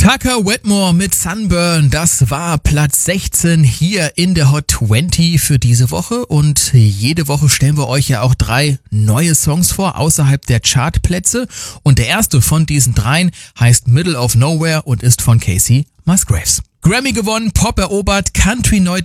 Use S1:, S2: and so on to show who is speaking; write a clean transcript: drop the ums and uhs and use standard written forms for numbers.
S1: Tucker Wetmore mit Sunburn, das war Platz 16 hier in der Hot 20 für diese Woche und jede Woche stellen wir euch ja auch 3 neue Songs vor außerhalb der Chartplätze und der erste von diesen 3 heißt Middle of Nowhere und ist von Casey Musgraves. Grammy gewonnen, Pop erobert, Country neu